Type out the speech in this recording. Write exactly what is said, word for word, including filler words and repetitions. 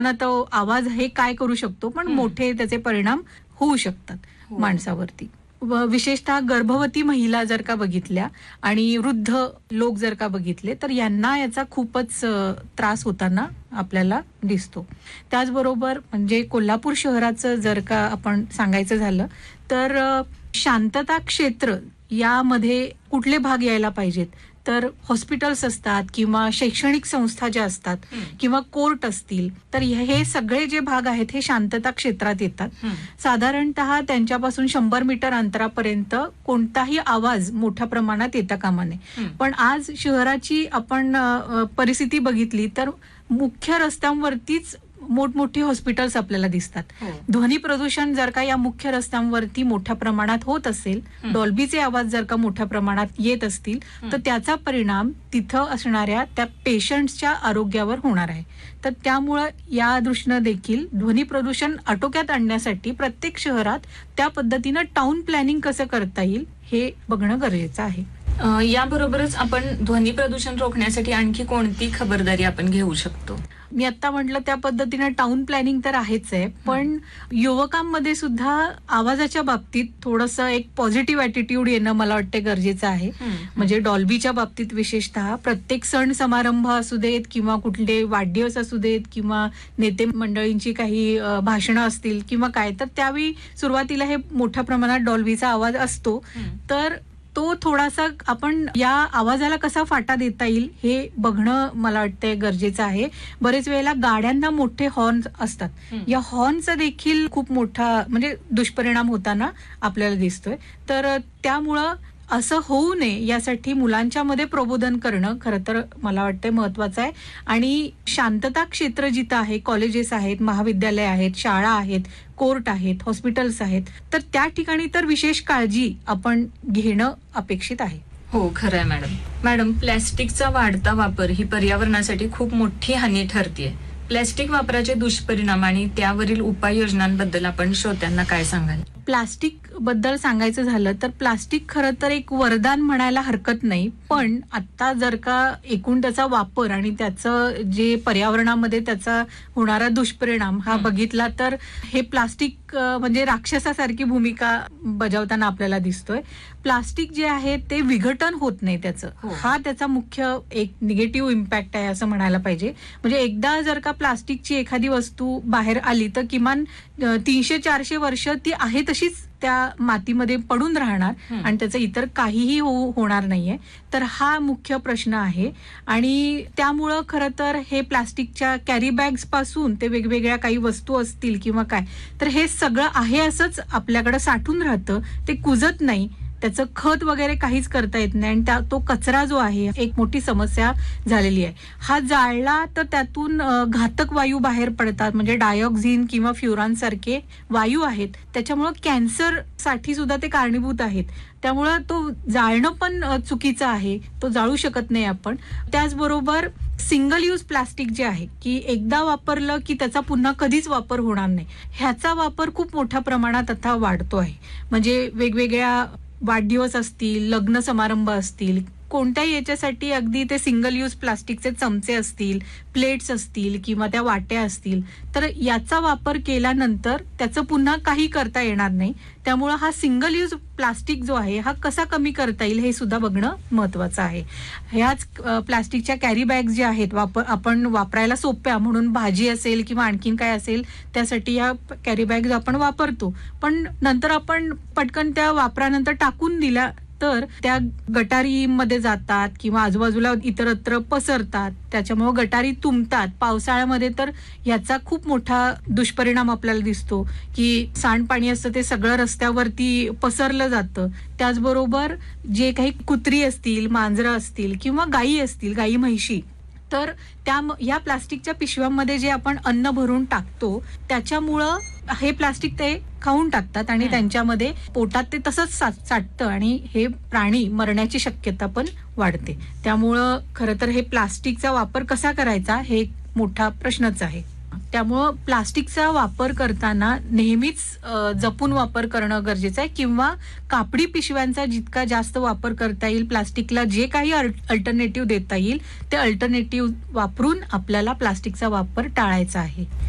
ना तो आवाज हे काय करू शकतो, पण मोठे त्याचे परिणाम होऊ शकतात माणसावरती. व विशेषतः गर्भवती महिला जर का बघितल्या आणि वृद्ध लोक जर का बघितले तर यांना याचा खूपच अ, त्रास होताना आपल्याला दिसतो. त्याचबरोबर म्हणजे कोल्हापूर शहराचं जर का आपण सांगायचं झालं तर अ, शांतता क्षेत्र यामध्ये कुठले भाग यायला पाहिजेत, तर हॉस्पिटल्स असतात किंवा शैक्षणिक संस्था ज्या असतात किंवा कोर्ट असतील, तर हे सगळे जे भाग आहेत हे शांतता क्षेत्रात येतात. साधारणतः त्यांच्यापासून शंभर मीटर अंतरापर्यंत कोणताही आवाज मोठ्या प्रमाणात येता कामा नये. पण आज शहराची आपण अ, परिस्थिती बघितली तर मुख्य रस्त्यांवरतीच मोठमोठी हॉस्पिटल्स आपल्याला दिसतात. ध्वनी प्रदूषण जर का या मुख्य रस्त्यांवरती मोठ्या प्रमाणात होत असेल, डॉल्बीचे आवाज जर का मोठ्या प्रमाणात येत असतील, तर त्याचा परिणाम तिथं असणाऱ्या त्या पेशंट्सच्या आरोग्यावर होणार आहे. तर त्यामुळं या दृष्टीनं देखील ध्वनी प्रदूषण आटोक्यात आणण्यासाठी प्रत्येक शहरात त्या पद्धतीनं टाउन प्लॅनिंग कसं करता येईल हे बघणं गरजेचं आहे. याबरोबरच आपण ध्वनी प्रदूषण रोखण्यासाठी आणखी कोणती खबरदारी आपण घेऊ शकतो? मी आता म्हटलं त्या पद्धतीनं टाउन प्लॅनिंग तर आहेच आहे, पण युवकांमध्ये सुद्धा आवाजाच्या बाबतीत थोडंसं एक पॉझिटिव्ह ॲटिट्यूड येणं मला वाटते गरजेचं आहे. म्हणजे डॉल्बीच्या बाबतीत विशेषतः प्रत्येक सण समारंभ असू देत किंवा कुठले वाढदिवस असू देत किंवा नेते मंडळींची काही भाषणं असतील किंवा काय, तर त्यावेळी सुरुवातीला हे मोठ्या प्रमाणात डॉल्बीचा आवाज असतो. तर तो थोडासा आपण या आवाजाला कसा फाटा देता येईल हे बघणं मला वाटतं गरजेचं आहे. बरेच वेळेला गाड्यांना मोठे हॉर्न असतात, या हॉर्नचा देखील खूप मोठा म्हणजे दुष्परिणाम होताना आपल्याला दिसतोय. तर त्यामुळं असं होऊ नये यासाठी मुलांच्या मध्ये प्रबोधन करणं खरं तर मला वाटतं महत्वाचं आहे. आणि शांतता क्षेत्र जिथं आहे, कॉलेजेस आहेत, महाविद्यालय आहेत, शाळा आहेत, कोर्ट आहेत, हॉस्पिटल्स आहेत, तर त्या ठिकाणी तर विशेष काळजी आपण घेणं अपेक्षित आहे. हो, खरं आहे मॅडम. मॅडम, प्लॅस्टिकचा वाढता वापर ही पर्यावरणासाठी खूप मोठी हानी ठरते. प्लॅस्टिक वापराचे दुष्परिणाम आणि त्यावरील उपाययोजनांबद्दल आपण श्रोत्यांना काय सांगाल? प्लास्टिक बद्दल सांगायचं झालं तर प्लास्टिक खरं तर एक वरदान म्हणायला हरकत नाही, पण आता जर का एकूण त्याचा वापर आणि त्याचं जे पर्यावरणामध्ये त्याचा होणारा दुष्परिणाम हा बघितला तर हे प्लास्टिक म्हणजे राक्षसासारखी भूमिका बजावताना आपल्याला दिसतोय. प्लास्टिक जे आहे ते विघटन होत नाही त्याचं, हा त्याचा मुख्य एक निगेटिव्ह इम्पॅक्ट आहे असं म्हणायला पाहिजे. म्हणजे एकदा जर का प्लास्टिकची एखादी वस्तू बाहेर आली तर किमान तीनशे चारशे वर्ष ती आहे तशीच त्या मातीमध्ये पडून राहणार आणि त्याचं इतर काहीही हो होणार नाहीये. तर हा मुख्य प्रश्न आहे. आणि त्यामुळं खरं तर हे प्लास्टिकच्या कॅरी बॅग्स पासून ते वेगवेगळ्या काही वस्तू असतील किंवा काय, तर हे सगळं आहे असंच आपल्याकडे साठून राहतं, ते कुजत नाही, त्याचं खत वगैरे काहीच करता येत नाही आणि त्या तो कचरा जो आहे एक मोठी समस्या झालेली आहे. हा जाळला तर त्यातून घातक वायू बाहेर पडतात, म्हणजे डायऑक्सिन किंवा फ्युरान सारखे वायू आहेत, त्याच्यामुळं कॅन्सर साठी सुद्धा ते कारणीभूत आहेत. त्यामुळं तो जाळणं पण चुकीचं आहे, तो जाळू शकत नाही आपण. त्याचबरोबर सिंगल यूज प्लास्टिक जे आहे की एकदा वापरलं की त्याचा पुन्हा कधीच वापर होणार नाही, ह्याचा वापर खूप मोठ्या प्रमाणात आता वाढतो आहे. म्हणजे वेगवेगळ्या वाढदिवस असतील, लग्न समारंभ असतील, कोणत्याही याच्यासाठी अगदी ते सिंगल यूज प्लास्टिकचे चमचे असतील, प्लेट्स असतील किंवा त्या वाट्या असतील, तर याचा वापर केल्यानंतर त्याचं पुन्हा काही करता येणार नाही. त्यामुळं हा सिंगल यूज प्लास्टिक जो आहे हा कसा कमी करता येईल हे सुद्धा बघणं महत्वाचं आहे. ह्याच प्लास्टिकच्या कॅरी बॅग ज्या आहेत वापर आपण वापरायला सोप्या म्हणून भाजी असेल किंवा आणखीन काय असेल त्यासाठी या कॅरी बॅग आपण वापरतो, पण नंतर आपण पटकन त्या वापरानंतर टाकून दिल्या तर त्या गटारीमध्ये जातात किंवा आजूबाजूला इतरत्र पसरतात, त्याच्यामुळे गटारी तुंबतात. पावसाळ्यामध्ये तर याचा खूप मोठा दुष्परिणाम आपल्याला दिसतो की सांडपाणी असतं ते सगळं रस्त्यावरती पसरलं जातं. त्याचबरोबर जे काही कुत्री असतील, मांजरं असतील किंवा गायी असतील, गायी म्हैशी, तर त्या या प्लास्टिकच्या पिशव्यांमध्ये जे आपण अन्न भरून टाकतो त्याच्यामुळं हे प्लास्टिक ते खाऊन टाकतात आणि त्यांच्यामध्ये पोटात ते तसंच साठतं आणि हे प्राणी मरण्याची शक्यता पण वाढते. त्यामुळं खरं तर हे प्लास्टिकचा वापर कसा करायचा हे एक मोठा प्रश्नच आहे. त्यामुळं प्लास्टिकचा वापर करताना नेहमीच जपून वापर करणं गरजेचं आहे किंवा कापडी पिशव्यांचा जितका जास्त वापर करता येईल, प्लास्टिकला जे काही अल्टरनेटिव्ह देता येईल ते अल्टरनेटिव्ह वापरून आपल्याला प्लास्टिकचा वापर टाळायचा आहे.